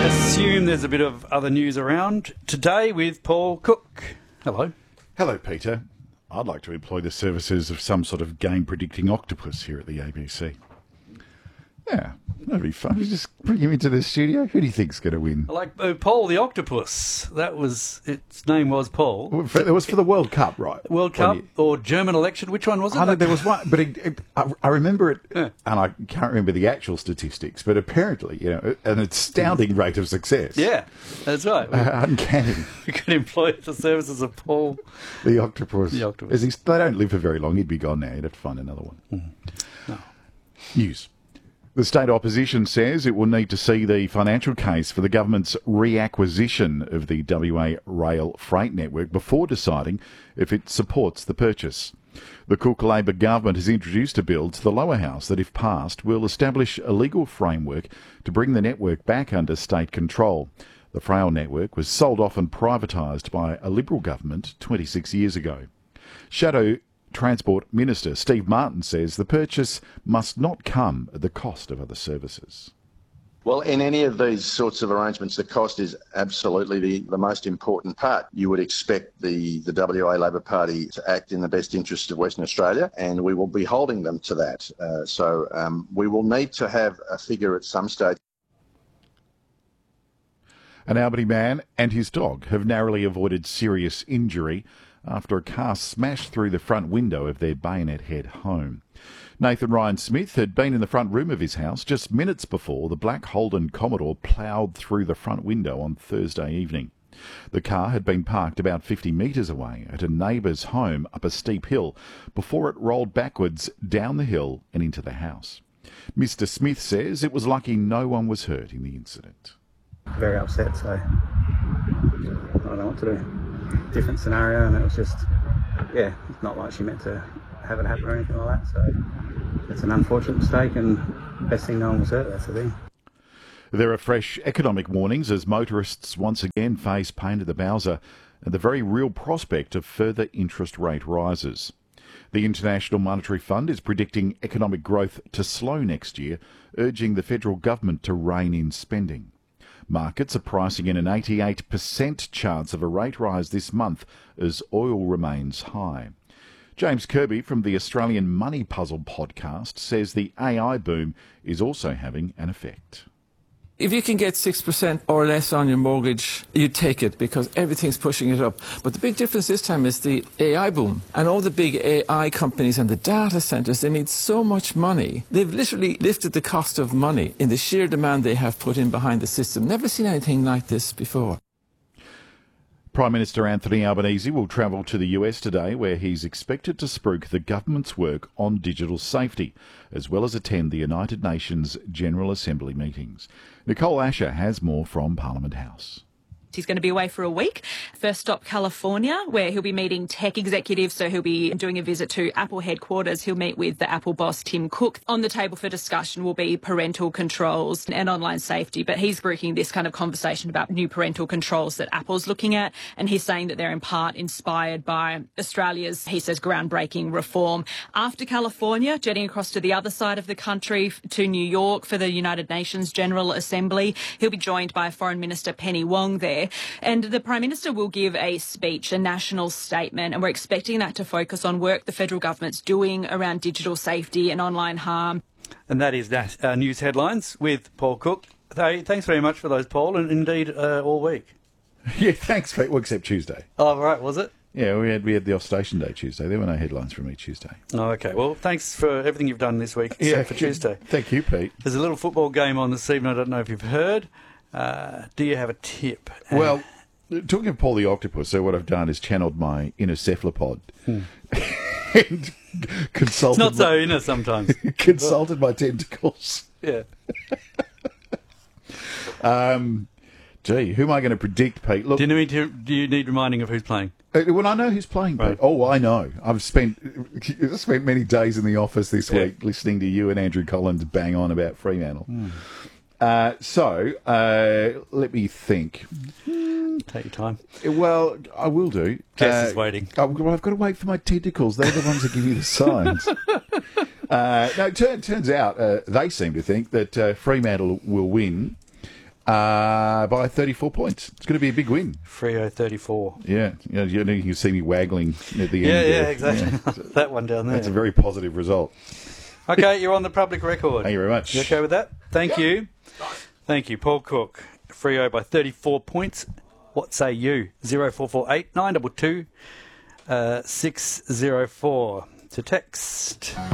assume there's a bit of other news around today with Paul Cook. Hello. Hello, Peter. I'd like to employ the services of some sort of game-predicting octopus here at the ABC. Yeah, that'd be fun. Just bring him into the studio. Who do you think's going to win? Like Paul the Octopus. That was, its name was Paul. It was for the World Cup, right? World Cup or German election. Which one was it? I know there was one, but I remember it, and I can't remember the actual statistics, but apparently, an astounding rate of success. Yeah, that's right. Uncanny. We could employ the services of Paul The octopus. The octopus. They don't live for very long. He'd be gone now. You'd have to find another one. No. News. The state opposition says it will need to see the financial case for the government's reacquisition of the WA rail freight network before deciding if it supports the purchase. The Cook Labor government has introduced a bill to the lower house that, if passed, will establish a legal framework to bring the network back under state control. The frail network was sold off and privatised by a Liberal government 26 years ago. Shadow Transport Minister Steve Martin says the purchase must not come at the cost of other services. Well, in any of these sorts of arrangements, the cost is absolutely the most important part. You would expect the WA Labor Party to act in the best interest of Western Australia, and we will be holding them to that. So we will need to have a figure at some stage. An Albany man and his dog have narrowly avoided serious injury after a car smashed through the front window of their Bayonet Head home. Nathan Ryan Smith had been in the front room of his house just minutes before the black Holden Commodore ploughed through the front window on Thursday evening. The car had been parked about 50 metres away at a neighbour's home up a steep hill before it rolled backwards down the hill and into the house. Mr Smith says it was lucky no one was hurt in the incident. Very upset, so I don't know what to do. Different scenario, and it was just, it's not like she meant to have it happen or anything like that, so it's an unfortunate mistake, and best thing no one was hurt, that's the thing. There are fresh economic warnings as motorists once again face pain at the Bowser and the very real prospect of further interest rate rises. The International Monetary Fund is predicting economic growth to slow next year, urging the federal government to rein in spending. Markets are pricing in an 88% chance of a rate rise this month as oil remains high. James Kirby from the Australian Money Puzzle podcast says the AI boom is also having an effect. If you can get 6% or less on your mortgage, you take it because everything's pushing it up. But the big difference this time is the AI boom. And all the big AI companies and the data centres, they need so much money. They've literally lifted the cost of money in the sheer demand they have put in behind the system. Never seen anything like this before. Prime Minister Anthony Albanese will travel to the US today, where he's expected to spruik the government's work on digital safety, as well as attend the United Nations General Assembly meetings. Nicole Asher has more from Parliament House. He's going to be away for a week. First stop, California, where he'll be meeting tech executives. So he'll be doing a visit to Apple headquarters. He'll meet with the Apple boss, Tim Cook. On the table for discussion will be parental controls and online safety. But he's brooking this kind of conversation about new parental controls that Apple's looking at. And he's saying that they're in part inspired by Australia's, he says, groundbreaking reform. After California, jetting across to the other side of the country to New York for the United Nations General Assembly. He'll be joined by Foreign Minister Penny Wong there. And the Prime Minister will give a speech, a national statement, and we're expecting that to focus on work the federal government's doing around digital safety and online harm. And that is news headlines with Paul Cook. Thanks very much for those, Paul, and indeed all week. Yeah, thanks, Pete. Well, except Tuesday. Oh, right, was it? Yeah, we had the off-station day Tuesday. There were no headlines from me Tuesday. Oh, okay. Well, thanks for everything you've done this week, except for Tuesday. Thank you, Pete. There's a little football game on this evening. I don't know if you've heard. Do you have a tip? Well, talking of Paul the Octopus, so what I've done is channeled my inner cephalopod and consulted. It's not so inner sometimes. Consulted my tentacles. Yeah. Gee, who am I going to predict, Pete? Look, Do you need reminding of who's playing? Well, I know who's playing, Pete. Right. Oh, I know. I've spent many days in the office this week listening to you and Andrew Collins bang on about Fremantle. So let me think. Take your time. Well, I will do. Jess is waiting. I've got to wait for my tentacles. They're the ones that give you the signs. No, it turns out they seem to think that Fremantle will win. by 34 points. It's going to be a big win. Freo 34. Yeah, you can see me waggling at the end. Yeah, there. exactly. Yeah. That one down there. That's a very positive result. Okay, you're on the public record. Thank you very much. You okay with that? Thank you. Thank you, Paul Cook. Freo by 34 points. What say you? 0448 922 604 to text.